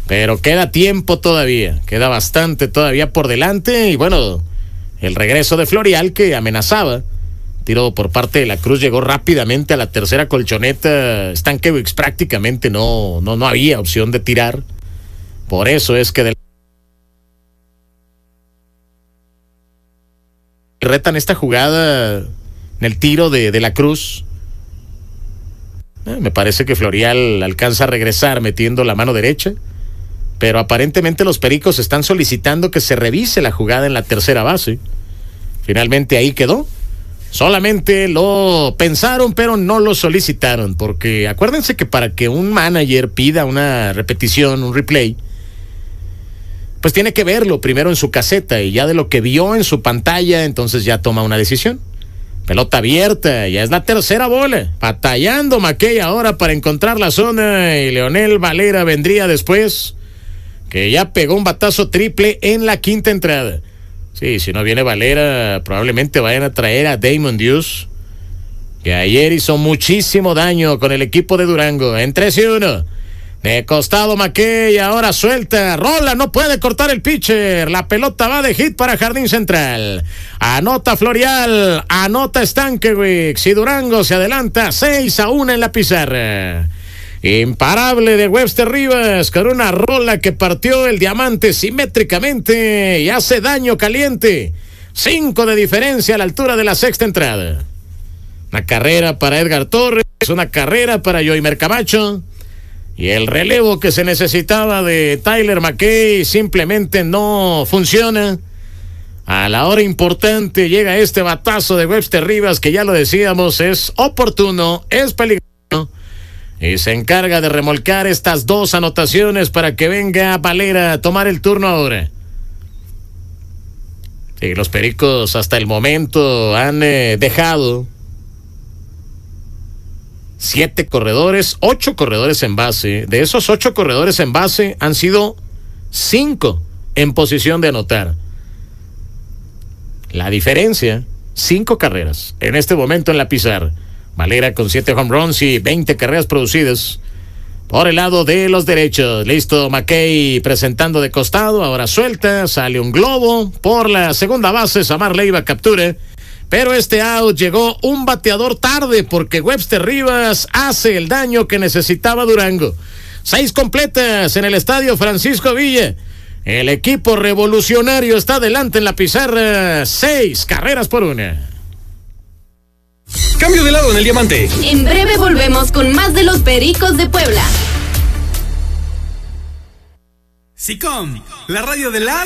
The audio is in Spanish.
Pero queda tiempo todavía, queda bastante todavía por delante. Y bueno, el regreso de Florial que amenazaba. Tiro por parte de la Cruz llegó rápidamente a la tercera colchoneta. Stankiewicz prácticamente no había opción de tirar. Por eso es que retan esta jugada en el tiro de la Cruz. Me parece que Florial alcanza a regresar metiendo la mano derecha. Pero aparentemente los Pericos están solicitando que se revise la jugada en la tercera base. Finalmente ahí quedó. Solamente lo pensaron, pero no lo solicitaron, porque acuérdense que para que un manager pida una repetición, un replay, pues tiene que verlo primero en su caseta y ya de lo que vio en su pantalla, entonces ya toma una decisión. Pelota abierta, ya es la tercera bola, batallando McKay ahora para encontrar la zona y Leonel Valera vendría después, que ya pegó un batazo triple en la quinta entrada. Sí, si no viene Valera, probablemente vayan a traer a Damon Deuce, que ayer hizo muchísimo daño con el equipo de Durango. En 3-1. De costado McKay, ahora suelta. Rola, no puede cortar el pitcher. La pelota va de hit para Jardín Central. Anota Florial, anota Stankiewicz. Y Durango se adelanta 6-1 en la pizarra. Imparable de Webster Rivas con una rola que partió el diamante simétricamente y hace daño caliente. 5 de diferencia a la altura de la sexta entrada. Una carrera para Edgar Torres, una carrera para Yoimer Camacho y el relevo que se necesitaba de Tyler McKay simplemente no funciona. A la hora importante llega este batazo de Webster Rivas que ya lo decíamos, es oportuno, es peligroso. Y se encarga de remolcar estas 2 anotaciones para que venga Valera a tomar el turno ahora. Sí, los Pericos hasta el momento han dejado 7 corredores, 8 corredores en base. De esos 8 corredores en base han sido 5 en posición de anotar. La diferencia, 5 carreras en este momento en la pizarra. Valera con 7 home runs y 20 carreras producidas. Por el lado de los derechos, listo McKay presentando de costado, ahora suelta, sale un globo por la segunda base, Samar Leiva captura, pero este out llegó un bateador tarde porque Webster Rivas hace el daño que necesitaba Durango. 6 completas en el estadio Francisco Villa. El equipo revolucionario está adelante en la pizarra, 6-1. Cambio de lado en el diamante. En breve volvemos con más de los Pericos de Puebla. SICOM, la radio de las